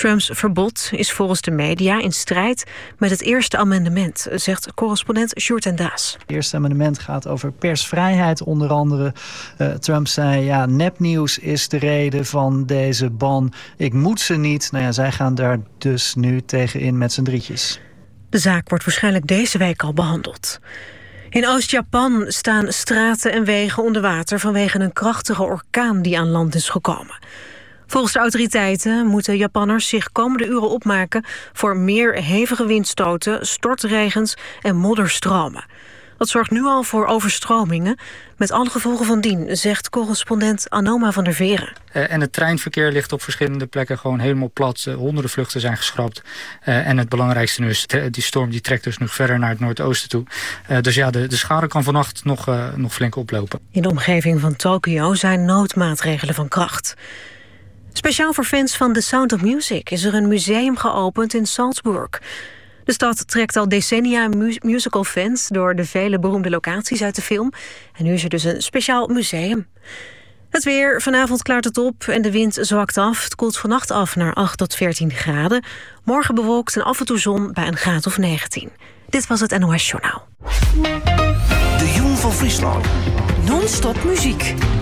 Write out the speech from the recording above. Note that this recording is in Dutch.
Trumps verbod is volgens de media in strijd met het Eerste Amendement, zegt correspondent Sjoerd en Daas. Het Eerste Amendement gaat over persvrijheid onder andere. Trump zei, nepnieuws is de reden van deze ban. Ik moet ze niet. Zij gaan daar dus nu tegenin met z'n drietjes. De zaak wordt waarschijnlijk deze week al behandeld. In Oost-Japan staan straten en wegen onder water vanwege een krachtige orkaan die aan land is gekomen. Volgens de autoriteiten moeten Japanners zich komende uren opmaken voor meer hevige windstoten, stortregens en modderstromen. Dat zorgt nu al voor overstromingen, met alle gevolgen van dien, zegt correspondent Anoma van der Veren. En het treinverkeer ligt op verschillende plekken gewoon helemaal plat. Honderden vluchten zijn geschrapt. En het belangrijkste nu is, die storm die trekt dus nog verder naar het noordoosten toe. Dus de schade kan vannacht nog flink oplopen. In de omgeving van Tokio zijn noodmaatregelen van kracht. Speciaal voor fans van The Sound of Music is er een museum geopend in Salzburg. De stad trekt al decennia musicalfans door de vele beroemde locaties uit de film. En nu is er dus een speciaal museum. Het weer, vanavond klaart het op en de wind zwakt af. Het koelt vannacht af naar 8 tot 14 graden. Morgen bewolkt en af en toe zon bij een graad of 19. Dit was het NOS Journaal. De Jong van Friesland. Non-stop muziek.